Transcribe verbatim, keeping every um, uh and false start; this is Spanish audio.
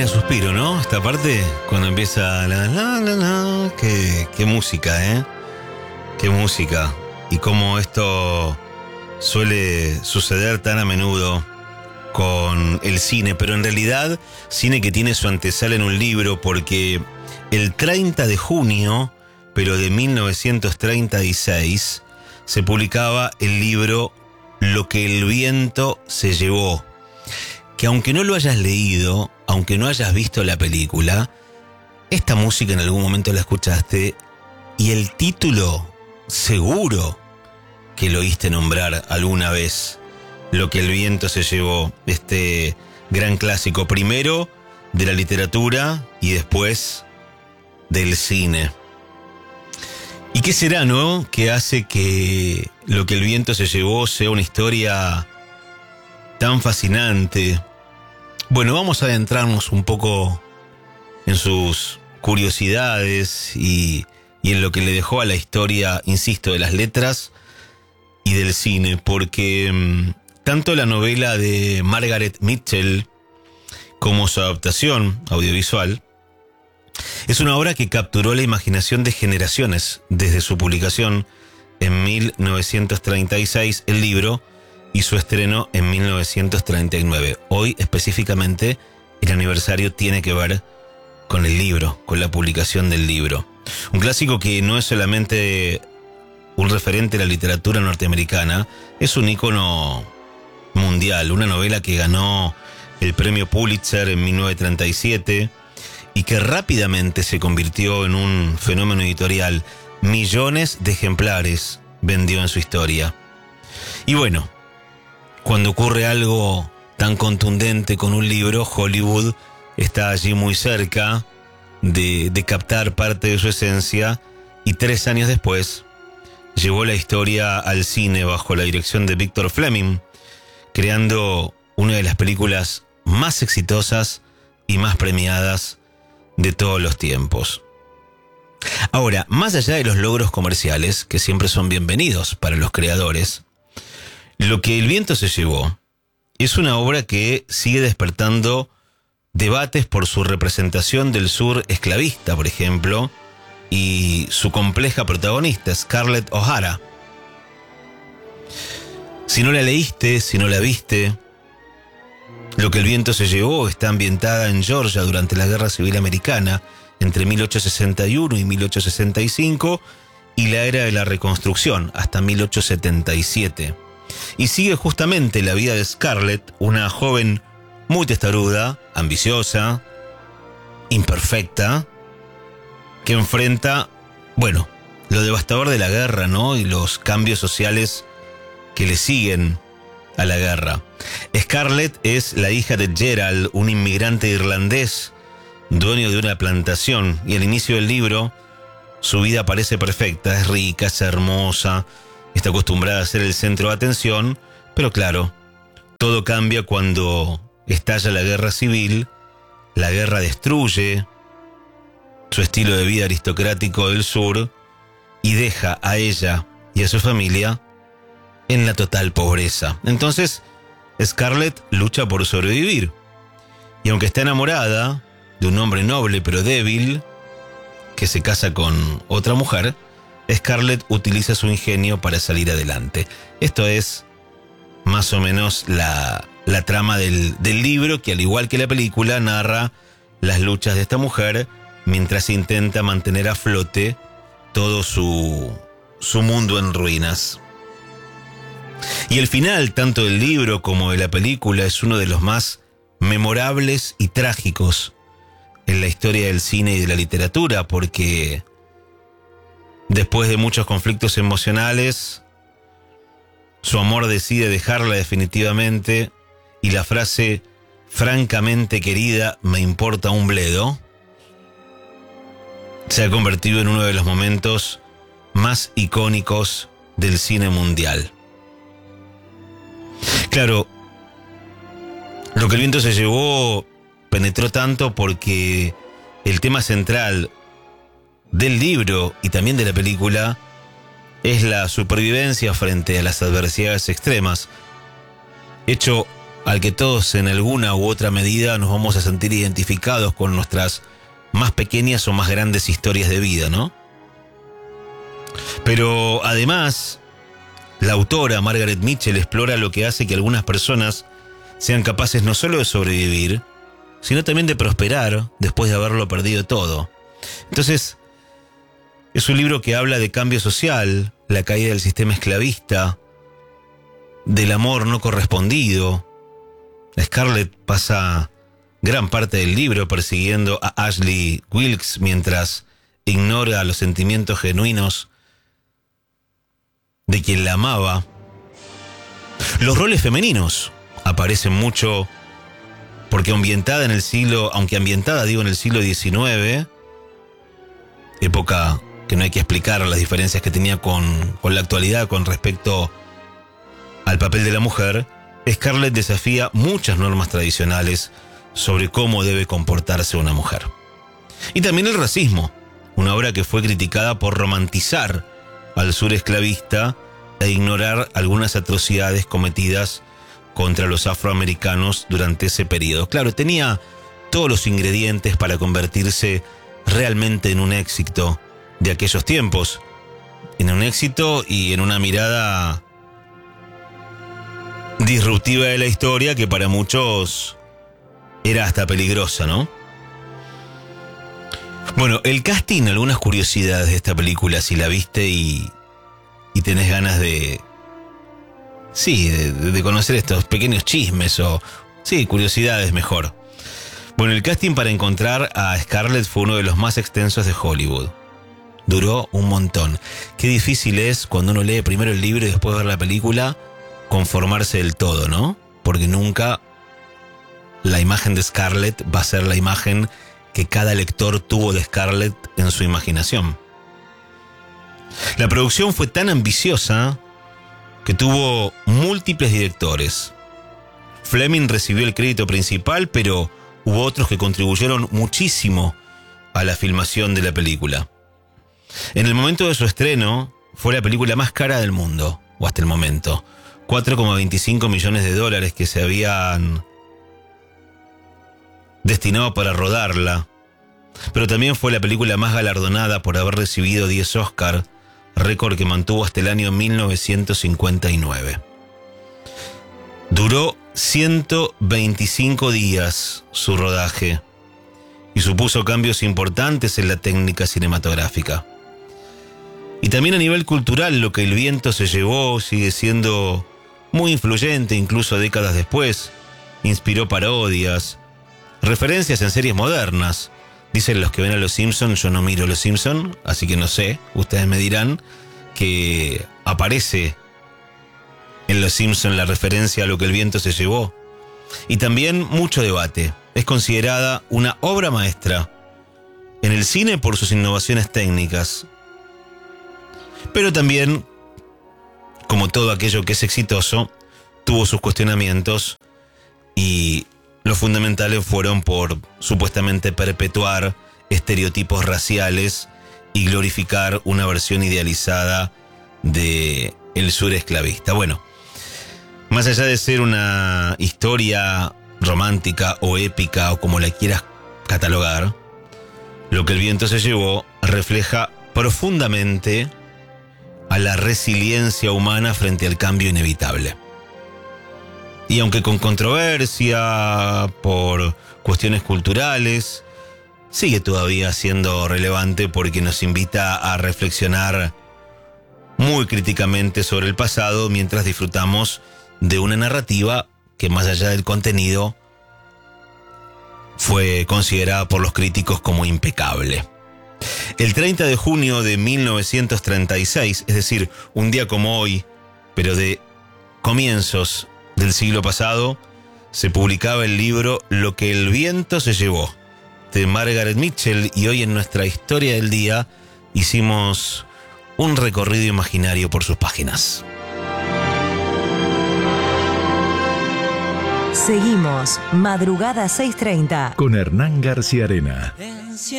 genera suspiro, ¿no? Esta parte, cuando empieza la la la la, qué, qué música, ¿eh? Qué música. Y cómo esto suele suceder tan a menudo con el cine, pero en realidad cine que tiene su antesala en un libro, porque el treinta de junio, pero de mil novecientos treinta y seis, se publicaba el libro Lo que el viento se llevó, que aunque no lo hayas leído, aunque no hayas visto la película, esta música en algún momento la escuchaste y el título seguro que lo oíste nombrar alguna vez. Lo que el viento se llevó, este gran clásico, primero de la literatura y después del cine. ¿Y qué será, no?, que hace que Lo que el viento se llevó sea una historia tan fascinante. Bueno, vamos a adentrarnos un poco en sus curiosidades y, y en lo que le dejó a la historia, insisto, de las letras y del cine, porque mmm, tanto la novela de Margaret Mitchell como su adaptación audiovisual es una obra que capturó la imaginación de generaciones desde su publicación en mil novecientos treinta y seis, el libro, y su estreno en mil novecientos treinta y nueve. Hoy específicamente el aniversario tiene que ver con el libro, con la publicación del libro. Un clásico que no es solamente un referente de la literatura norteamericana, es un ícono mundial, una novela que ganó el premio Pulitzer en mil novecientos treinta y siete y que rápidamente se convirtió en un fenómeno editorial. Millones de ejemplares vendió en su historia. Y bueno, cuando ocurre algo tan contundente con un libro, Hollywood está allí muy cerca de, de captar parte de su esencia, y tres años después llevó la historia al cine bajo la dirección de Victor Fleming, creando una de las películas más exitosas y más premiadas de todos los tiempos. Ahora, más allá de los logros comerciales, que siempre son bienvenidos para los creadores, Lo que el viento se llevó es una obra que sigue despertando debates por su representación del sur esclavista, por ejemplo, y su compleja protagonista, Scarlett O'Hara. Si no la leíste, si no la viste, Lo que el viento se llevó está ambientada en Georgia durante la Guerra Civil Americana, entre mil ochocientos sesenta y uno y mil ochocientos sesenta y cinco, y la era de la Reconstrucción, hasta mil ochocientos setenta y siete. Y sigue justamente la vida de Scarlett, una joven muy testaruda, ambiciosa, imperfecta, que enfrenta, bueno, lo devastador de la guerra, ¿no?, y los cambios sociales que le siguen a la guerra. Scarlett es la hija de Gerald, un inmigrante irlandés, dueño de una plantación, y al inicio del libro su vida parece perfecta, es rica, es hermosa, está acostumbrada a ser el centro de atención, pero claro, todo cambia cuando estalla la guerra civil. La guerra destruye su estilo de vida aristocrático del sur y deja a ella y a su familia en la total pobreza. Entonces, Scarlett lucha por sobrevivir. Y aunque está enamorada de un hombre noble pero débil, que se casa con otra mujer, Scarlett utiliza su ingenio para salir adelante. Esto es más o menos la, la trama del, del libro, que al igual que la película narra las luchas de esta mujer mientras intenta mantener a flote todo su, su mundo en ruinas. Y el final, tanto del libro como de la película, es uno de los más memorables y trágicos en la historia del cine y de la literatura, porque después de muchos conflictos emocionales, su amor decide dejarla definitivamente, y la frase "francamente querida, me importa un bledo" se ha convertido en uno de los momentos más icónicos del cine mundial. Claro, Lo que el viento se llevó penetró tanto porque el tema central del libro y también de la película es la supervivencia frente a las adversidades extremas, hecho al que todos en alguna u otra medida nos vamos a sentir identificados con nuestras más pequeñas o más grandes historias de vida, ¿no? Pero además, la autora Margaret Mitchell explora lo que hace que algunas personas sean capaces no solo de sobrevivir, sino también de prosperar después de haberlo perdido todo. Entonces, es un libro que habla de cambio social, la caída del sistema esclavista, del amor no correspondido. Scarlett pasa gran parte del libro persiguiendo a Ashley Wilkes mientras ignora los sentimientos genuinos de quien la amaba. Los roles femeninos aparecen mucho porque ambientada en el siglo, aunque ambientada digo en el siglo diecinueve, época que no hay que explicar las diferencias que tenía con, con la actualidad con respecto al papel de la mujer, Scarlett desafía muchas normas tradicionales sobre cómo debe comportarse una mujer. Y también el racismo, una obra que fue criticada por romantizar al sur esclavista e ignorar algunas atrocidades cometidas contra los afroamericanos durante ese periodo. Claro, tenía todos los ingredientes para convertirse realmente en un éxito de aquellos tiempos, en un éxito y en una mirada disruptiva de la historia que para muchos era hasta peligrosa, ¿no? Bueno, el casting, algunas curiosidades de esta película, si la viste y, y tenés ganas de... Sí, de, de conocer estos pequeños chismes o... Sí, curiosidades mejor. Bueno, el casting para encontrar a Scarlett fue uno de los más extensos de Hollywood. Duró un montón. Qué difícil es cuando uno lee primero el libro y después ver la película conformarse del todo, ¿no? Porque nunca la imagen de Scarlett va a ser la imagen que cada lector tuvo de Scarlett en su imaginación. La producción fue tan ambiciosa que tuvo múltiples directores. Fleming recibió el crédito principal, pero hubo otros que contribuyeron muchísimo a la filmación de la película. En el momento de su estreno, fue la película más cara del mundo, o hasta el momento. cuatro coma veinticinco millones de dólares que se habían destinado para rodarla. Pero también fue la película más galardonada por haber recibido diez Oscar, récord que mantuvo hasta el año mil novecientos cincuenta y nueve. Duró ciento veinticinco días su rodaje y supuso cambios importantes en la técnica cinematográfica. Y también a nivel cultural, lo que El viento se llevó sigue siendo muy influyente, incluso décadas después. Inspiró parodias, referencias en series modernas. Dicen los que ven a Los Simpson, yo no miro Los Simpson, así que no sé, ustedes me dirán, que aparece en Los Simpson la referencia a lo que El viento se llevó. Y también mucho debate. Es considerada una obra maestra en el cine por sus innovaciones técnicas, pero también, como todo aquello que es exitoso, tuvo sus cuestionamientos y los fundamentales fueron por supuestamente perpetuar estereotipos raciales y glorificar una versión idealizada de el sur esclavista. Bueno, más allá de ser una historia romántica o épica o como la quieras catalogar, lo que El viento se llevó refleja profundamente a la resiliencia humana frente al cambio inevitable. Y aunque con controversia por cuestiones culturales, sigue todavía siendo relevante porque nos invita a reflexionar muy críticamente sobre el pasado mientras disfrutamos de una narrativa que, más allá del contenido, fue considerada por los críticos como impecable. El treinta de junio de mil novecientos treinta y seis, es decir, un día como hoy, pero de comienzos del siglo pasado, se publicaba el libro Lo que el viento se llevó, de Margaret Mitchell, y hoy en nuestra historia del día hicimos un recorrido imaginario por sus páginas. Seguimos Madrugada seiscientos treinta con Hernán García Arena.